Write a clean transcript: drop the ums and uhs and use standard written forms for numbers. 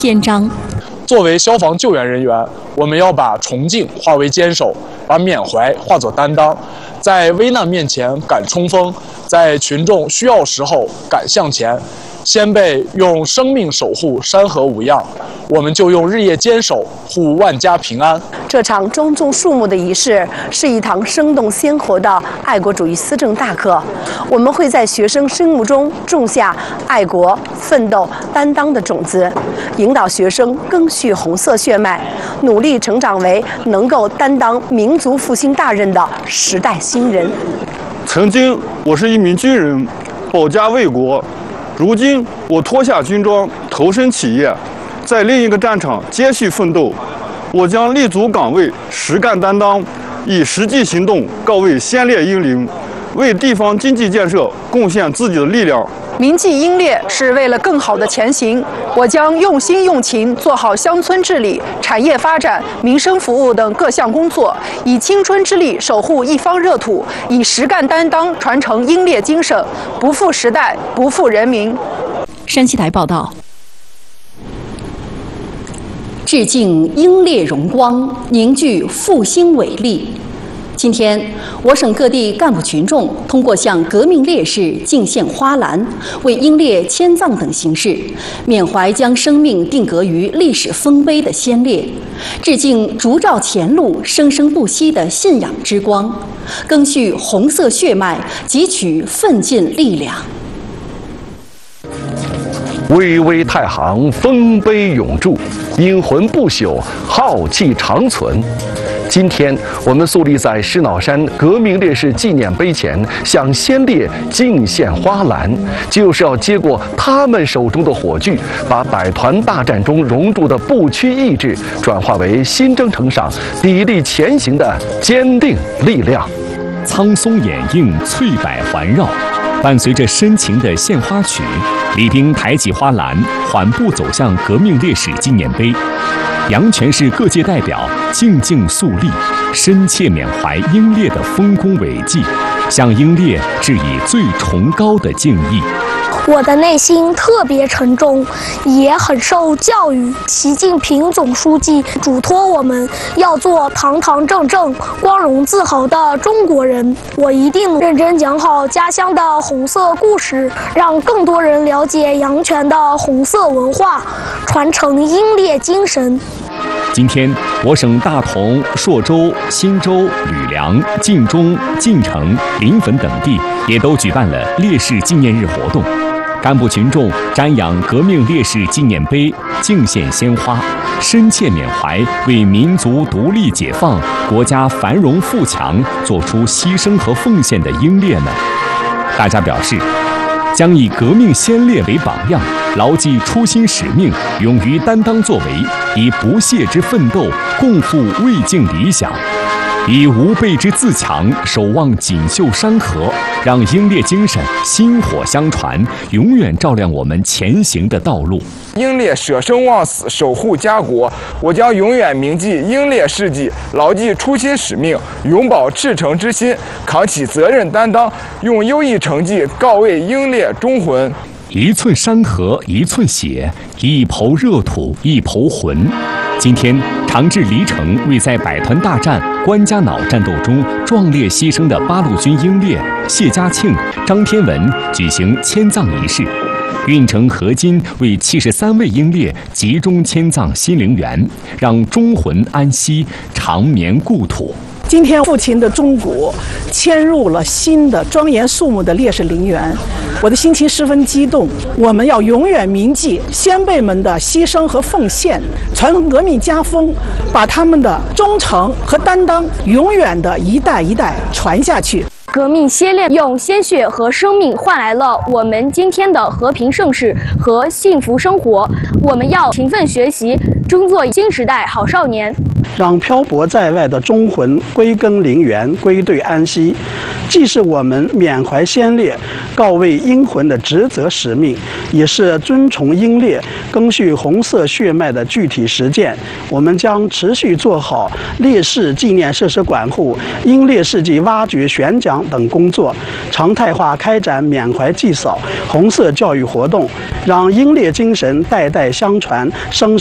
篇章。 作为消防救援人员，我们要把崇敬化为坚守，把缅怀化作担当，在危难面前敢冲锋，在群众需要时候敢向前。先辈用生命守护山河无恙，我们就用日夜坚守护万家平安。 这场庄种树木的仪式是一堂生动鲜活的爱国主义思政大课，我们会在学生心目中种下爱国、奋斗、担当的种子，引导学生赓续红色血脉，努力成长为能够担当民族复兴大任的时代新人。 曾经我是一名军人，保家卫国。如今我脱下军装，投身企业，在另一个战场接续奋斗。我将立足岗位，实干担当，以实际行动告慰先烈英灵，为地方经济建设贡献自己的力量。 铭记英烈是为了更好的前行，我将用心用情做好乡村治理、产业发展、民生服务等各项工作，以青春之力守护一方热土，以实干担当传承英烈精神，不负时代，不负人民。 山西台报道。致敬英烈荣光，凝聚复兴伟力。今天，我省各地干部群众通过向革命烈士敬献花篮、为英烈迁葬等形式，缅怀将生命定格于历史丰碑的先烈，致敬烛照前路、生生不息的信仰之光，赓续红色血脉，汲取奋进力量。 巍巍太行，丰碑永驻，英魂不朽，浩气长存。今天，我们肃立在石脑山革命烈士纪念碑前，向先烈敬献花篮，就是要接过他们手中的火炬，把百团大战中熔铸的不屈意志，转化为新征程上砥砺前行的坚定力量。 苍松掩映，翠柏环绕，伴随着深情的献花曲，礼兵抬起花篮，缓步走向革命烈士纪念碑。阳泉市各界代表静静肃立，深切缅怀英烈的丰功伟绩，向英烈致以最崇高的敬意。 我的内心特别沉重，也很受教育。习近平总书记嘱托我们要做堂堂正正、光荣自豪的中国人。我一定认真讲好家乡的红色故事，让更多人了解阳泉的红色文化，传承英烈精神。 今天，我省大同、朔州、忻州、吕梁、晋中、晋城、临汾等地也都举办了烈士纪念日活动。干部群众瞻仰革命烈士纪念碑，敬献鲜花，深切缅怀为民族独立解放、国家繁荣富强做出牺牲和奉献的英烈们。大家表示，将以革命先烈为榜样，牢记初心使命，勇于担当作为，以不懈之奋斗共赴未竟理想，以无备之自强守望锦绣山河，让英烈精神薪火相传，永远照亮我们前行的道路。 英烈舍生忘死，守护家国。我将永远铭记英烈事迹，牢记初心使命，永葆赤诚之心，扛起责任担当，用优异成绩告慰英烈忠魂。 一寸山河一寸血，一抔热土一抔魂。今天，长治黎城为在百团大战、关家垴战斗中壮烈牺牲的八路军英烈谢家庆、张天文举行迁葬仪式。运城河津为73位英烈集中迁葬新陵园，让忠魂安息，长眠故土。 今天，父亲的钟鼓迁入了新的庄严肃穆的烈士陵园，我的心情十分激动。我们要永远铭记先辈们的牺牲和奉献，传承革命家风，把他们的忠诚和担当永远的一代一代传下去。 革命先烈用鲜血和生命换来了我们今天的和平盛世和幸福生活。我们要勤奋学习， 争做新时代好少年， 让漂泊在外的忠魂归根灵源，归队安息，既是我们缅怀先烈、告慰英魂的职责使命，也是尊崇英烈、赓续红色血脉的具体实践。我们将持续做好烈士纪念设施管护、英烈事迹挖掘选讲等工作，常态化开展缅怀祭扫、红色教育活动，让英烈精神代代相传，生